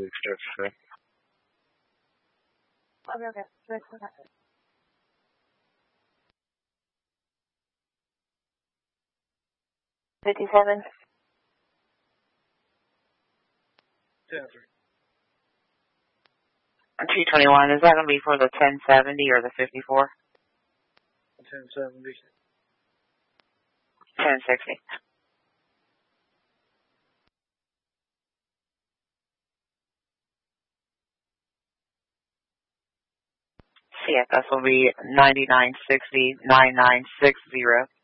Okay. 57. 221, is that going to be for the 1070 or the 54? 1070. 1060. CFS will be 9960-9960.